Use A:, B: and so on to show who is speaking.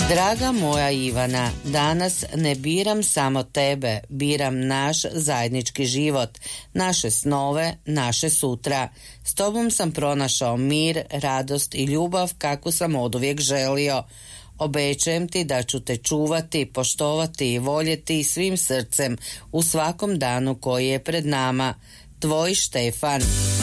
A: Draga moja Ivana, danas ne biram samo tebe, biram naš zajednički život, naše snove, naše sutra. S tobom sam pronašao mir, radost i ljubav kakvu sam oduvijek želio. Obećajem ti da ću te čuvati, poštovati i voljeti svim srcem u svakom danu koji je pred nama. Tvoj Štefan.